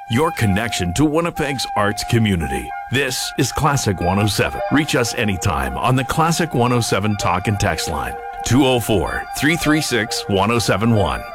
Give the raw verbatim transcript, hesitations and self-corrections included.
your connection to Winnipeg's arts community. This is Classic one oh seven. Reach us anytime on the Classic one oh seven talk and text line, two oh four, three three six, one oh seven one.